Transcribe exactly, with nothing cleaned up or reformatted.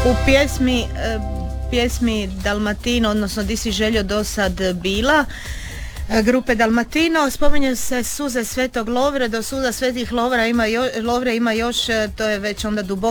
U pjesmi, e, pjesmi Dalmatino, odnosno Di si Željo do sad bila, e, grupe Dalmatino, spominju se suze Svetog Lovre. Do suza Svetih Lovra ima, jo, Lovre ima još, e, to je već onda duboko